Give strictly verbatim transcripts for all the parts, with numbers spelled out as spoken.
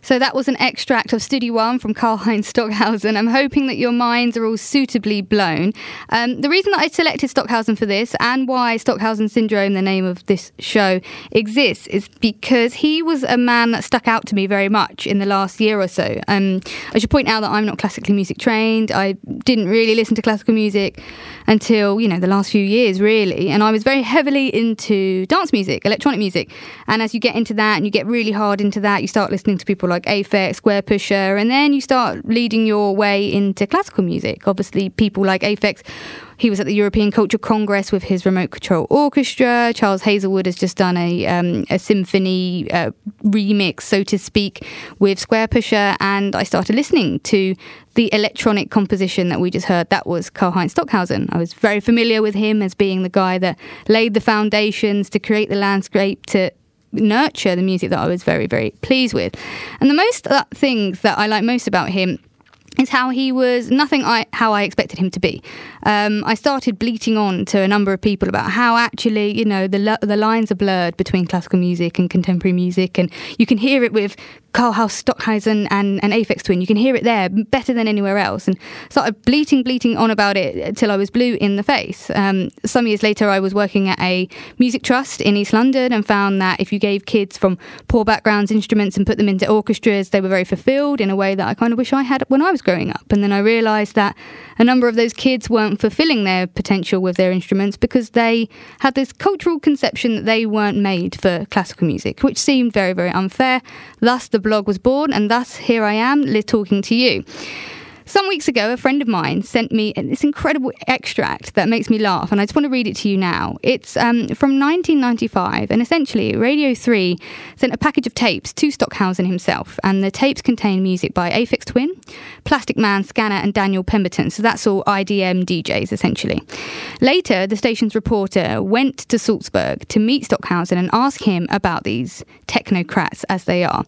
So that was an extract of Studio One from Karlheinz Stockhausen. I'm hoping that your minds are all suitably blown. Um, the reason that I selected Stockhausen for this, and why Stockhausen Syndrome, the name of this show, exists, is because he was a man that stuck out to me very much in the last year or so. Um, I should point out that I'm not classically music trained. I didn't really listen to classical music until, you know, the last few years, really. And I was very heavily into dance music, electronic music. And as you get into that and you get really hard into that, you start listening to people like like Aphex, Squarepusher, and then you start leading your way into classical music. Obviously, people like Aphex, he was at the European Culture Congress with his remote control orchestra. Charles Hazelwood has just done a um, a symphony uh, remix, so to speak, with Squarepusher, and I started listening to the electronic composition that we just heard. That was Karlheinz Stockhausen. I was very familiar with him as being the guy that laid the foundations to create the landscape, to nurture the music that I was very, very pleased with. And the most uh, things that I like most about him is how he was nothing I how I expected him to be. Um, I started bleating on to a number of people about how actually, you know, the the lines are blurred between classical music and contemporary music, and you can hear it with Karlheinz Stockhausen and, and Aphex Twin. You can hear it there better than anywhere else, and started bleating, bleating on about it till I was blue in the face. Um, some years later, I was working at a music trust in East London and found that if you gave kids from poor backgrounds instruments and put them into orchestras, they were very fulfilled in a way that I kind of wish I had when I was growing up. And then I realised that a number of those kids weren't fulfilling their potential with their instruments because they had this cultural conception that they weren't made for classical music, which seemed very, very unfair. Thus, the blog was born, and thus here I am, Liz, talking to you. Some weeks ago, a friend of mine sent me this incredible extract that makes me laugh, and I just want to read it to you now. It's um, from nineteen ninety-five, and essentially Radio three sent a package of tapes to Stockhausen himself, and the tapes contain music by Aphex Twin, Plastic Man, Scanner, and Daniel Pemberton. So that's all I D M D Js, essentially. Later, the station's reporter went to Salzburg to meet Stockhausen and ask him about these technocrats, as they are.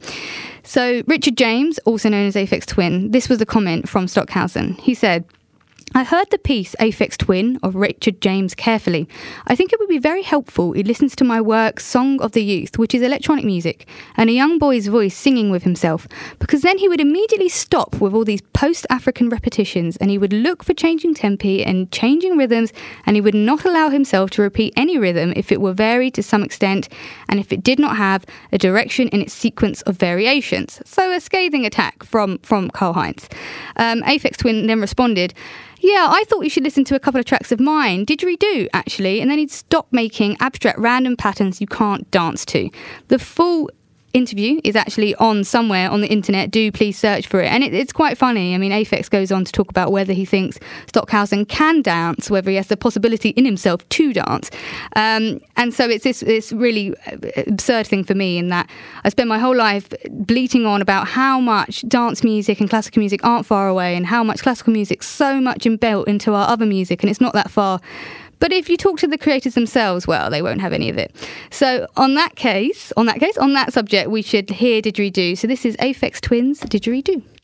So Richard James, also known as Aphex Twin, this was the comment from Stockhausen. He said, "I heard the piece Aphex Twin of Richard James carefully. I think it would be very helpful he listens to my work Song of the Youth, which is electronic music, and a young boy's voice singing with himself, because then he would immediately stop with all these post-African repetitions, and he would look for changing tempi and changing rhythms, and he would not allow himself to repeat any rhythm if it were varied to some extent, and if it did not have a direction in its sequence of variations." So a scathing attack from, from Karlheinz. Um, Aphex Twin then responded, "Yeah, I thought you should listen to a couple of tracks of mine. Didgeridoo, actually." And then he'd stop making abstract random patterns you can't dance to. The full interview is actually on somewhere on the internet. Do please search for it. And it, it's quite funny. I mean, Aphex goes on to talk about whether he thinks Stockhausen can dance, whether he has the possibility in himself to dance. Um, and so it's this, this really absurd thing for me, in that I spent my whole life bleating on about how much dance music and classical music aren't far away, and how much classical music's so much inbuilt into our other music, and it's not that far. But if you talk to the creators themselves, well, they won't have any of it. So on that case, on that case, on that subject, we should hear Didgeridoo. So this is Aphex Twin's Didgeridoo.